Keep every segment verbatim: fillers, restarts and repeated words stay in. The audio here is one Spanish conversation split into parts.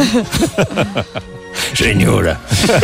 Señora.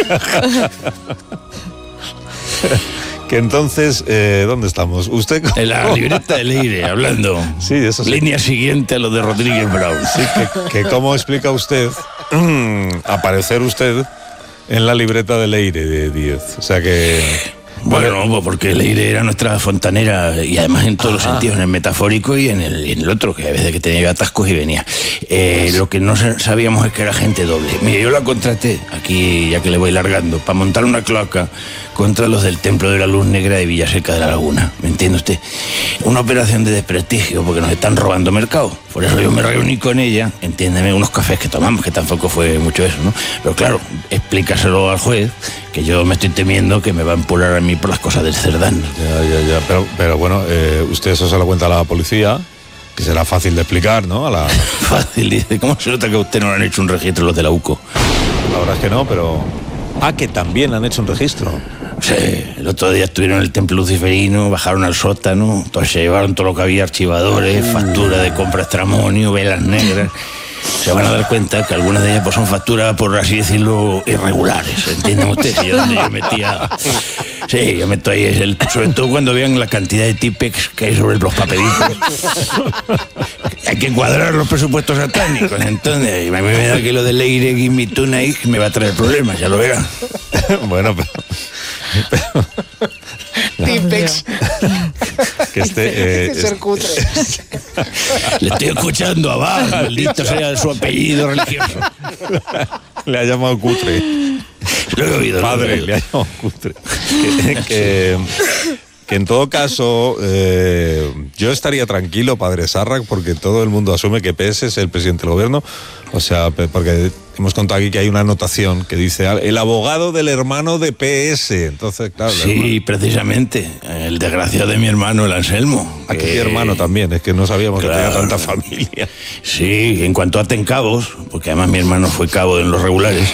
Que entonces, eh, ¿dónde estamos? Usted... En la libreta de Leire, hablando. Sí, eso sí. Línea siguiente a lo de Rodríguez Brown. Sí, que, que ¿cómo explica usted aparecer usted en la libreta de Leire de Díez? O sea que... Bueno, no, porque Leire era nuestra fontanera y además en todos Ajá. los sentidos, en el metafórico y en el, en el otro, que a veces que tenía atascos y venía. Eh, lo que no sabíamos es que era gente doble. Mire, yo la contraté, aquí ya que le voy largando, para montar una cloaca contra los del Templo de la Luz Negra de Villaseca de la Laguna. ¿Me entiende usted? Una operación de desprestigio porque nos están robando mercado. Por eso yo me reuní con ella, entiéndeme, unos cafés que tomamos, que tampoco fue mucho eso, ¿no? Pero claro, explícaselo al juez, que yo me estoy temiendo que me va a empular a mí por las cosas del Cerdán. Ya, ya, ya, pero, pero bueno, eh, usted eso se lo cuenta a la policía, que será fácil de explicar, ¿no? A la... Fácil, dice, ¿cómo se nota que a usted no le han hecho un registro los de la U C O? La verdad es que no, pero... Ah, que también han hecho un registro. Sí, el otro día estuvieron en el templo luciferino, bajaron al sótano, entonces se llevaron todo lo que había, archivadores, factura de compra extramonio, velas negras. Se van a dar cuenta que algunas de ellas pues, son facturas, por así decirlo, irregulares, ¿entienden ustedes? Yo donde yo metía... Sí, yo meto ahí, el, sobre todo cuando vean la cantidad de tipex que hay sobre los papelitos. Hay que cuadrar los presupuestos satánicos, entonces a mí me da que lo de Leire y mi tuna ahí me va a traer problemas, ya lo verán. Bueno, pero... pero... Tipex. Que este, eh, ser cutre. Le estoy escuchando a Bar, maldito sea su apellido religioso. Le ha llamado cutre. Lo he oído. Padre, le ha llamado cutre. Que, que, que en todo caso, eh, yo estaría tranquilo, padre Sarrac, porque todo el mundo asume que P S es el presidente del gobierno. O sea, porque hemos contado aquí que hay una anotación que dice el abogado del hermano de P S. Entonces, claro. Sí, precisamente. El desgraciado de mi hermano, el Anselmo. Aquí que... mi hermano también, es que no sabíamos claro, que tenía tanta familia. Sí, en cuanto aten cabos, porque además mi hermano fue cabo en los regulares,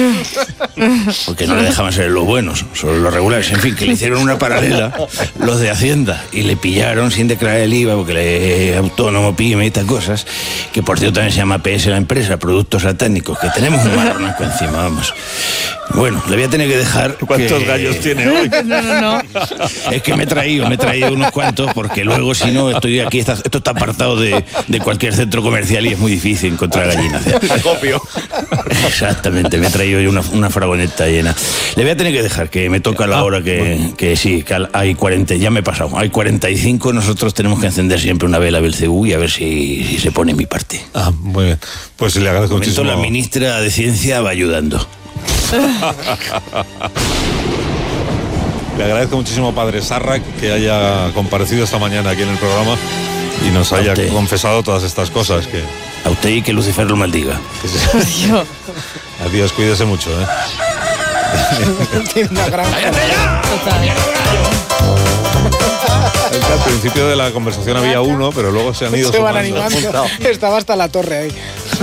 porque no le dejaban ser los buenos, solo los regulares. En fin, que le hicieron una paralela los de Hacienda y le pillaron sin declarar el I V A, porque le es autónomo, pyme y estas cosas, que por cierto también se llama P S la empresa, Productos Satánicos, que tenemos un marronaco encima, vamos. Bueno, le voy a tener que dejar... ¿Cuántos que... gallos tiene hoy? No, no, no. Es que me he traído, me he traído unos cuantos, porque luego si no, estoy aquí, está, esto está apartado de, de cualquier centro comercial y es muy difícil encontrar gallinas. Acopio. Exactamente, me he traído yo una, una fragoneta llena. Le voy a tener que dejar, que me toca la hora que, que sí, que hay cuarenta, ya me he pasado, hay cuarenta y cinco, nosotros tenemos que encender siempre una vela Belcebú y a ver si, si se pone mi parte. Ah, muy bien. Pues le agradezco muchísimo. La ministra de Ciencia va ayudando. Le agradezco muchísimo, padre Sarrac, que haya comparecido esta mañana aquí en el programa y nos haya confesado todas estas cosas. Que... A usted y que Lucifer lo maldiga. Que se... Adiós, cuídese mucho, ¿eh? Tiene una gran... Al principio de la conversación había uno, pero luego se han ido se van sumando. animando. Estaba hasta la torre ahí.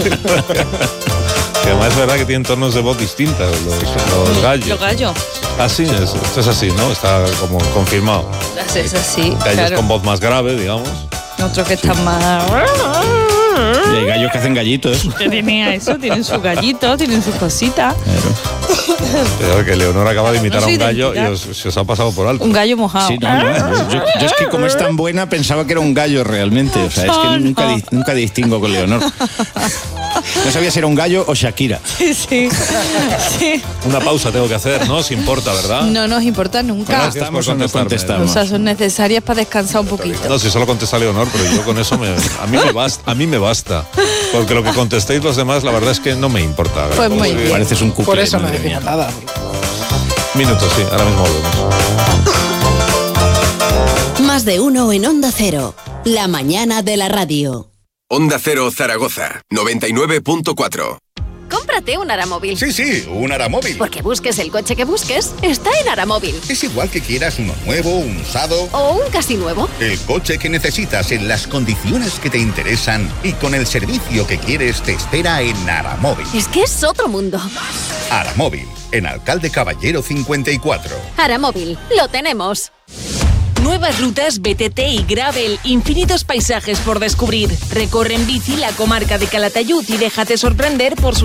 Que además es verdad que tienen tonos de voz distintas los, los gallos. Los gallos. Así es, esto es así, ¿no? Está como confirmado. Es así, gallos claro. Con voz más grave, digamos. Otros que están sí. más... Y hay gallos que hacen gallitos. ¿Qué tenía eso? Tienen sus gallitos, tienen sus cositas. Claro. Pero que Leonor acaba de imitar no a un gallo y os, se os ha pasado por alto. Un gallo mojado. Sí, no, no, yo, yo es que como es tan buena pensaba que era un gallo realmente. O sea, es que nunca, di, nunca distingo con Leonor. No sabía si era un gallo o Shakira. Sí, sí. sí. Una pausa tengo que hacer, ¿no? Si importa, ¿verdad? No nos importa nunca. Bueno, estamos o no contestamos. O sea, son necesarias para descansar un poquito. No, si solo contesta Leonor, pero yo con eso me, a mí me basta, a mí me basta. Porque lo que contestéis los demás, la verdad es que no me importa. Pues muy bien. Pareces un cuplé. Por eso no decimos nada. Minutos, sí, ahora mismo volvemos. Más de uno en Onda Cero. La mañana de la radio. Onda Cero Zaragoza, noventa y nueve punto cuatro. Cómprate un Aramóvil. Sí, sí, un Aramóvil. Porque busques el coche que busques, está en Aramóvil. Es igual que quieras uno nuevo, un usado... O un casi nuevo. El coche que necesitas en las condiciones que te interesan y con el servicio que quieres te espera en Aramóvil. Es que es otro mundo. Aramóvil, en Alcalde Caballero cincuenta y cuatro. Aramóvil, lo tenemos. Nuevas rutas, B T T y gravel, infinitos paisajes por descubrir. Recorre en bici la comarca de Calatayud y déjate sorprender por su